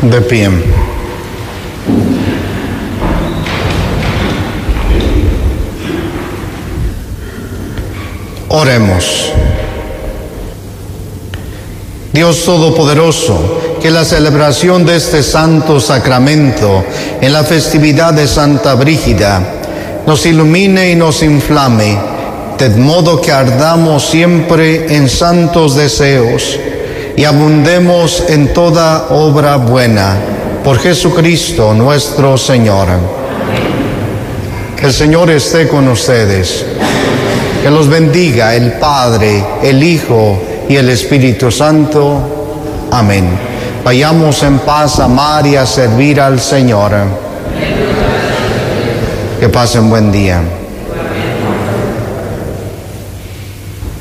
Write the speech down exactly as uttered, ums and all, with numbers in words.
De pie. Oremos. Dios Todopoderoso, que la celebración de este santo sacramento en la festividad de Santa Brígida nos ilumine y nos inflame, de modo que ardamos siempre en santos deseos y abundemos en toda obra buena. Por Jesucristo nuestro Señor. El Señor esté con ustedes. Que los bendiga el Padre, el Hijo y el Espíritu Santo. Amén. Vayamos en paz a amar y a servir al Señor. Que pasen buen día.